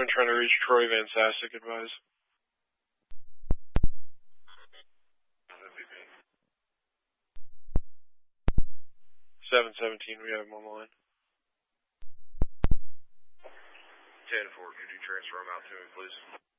7 trying to reach Troy Van Sasek, advise. 717, we have him on the line. 10-4, could you transfer him out to me, please?